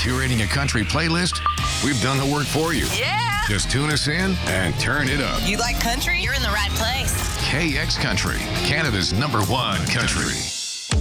curating a country playlist, we've done the work for you. Yeah. Just tune us in and turn it up. You like country? You're in the right place. KX Country, Canada's #1 country.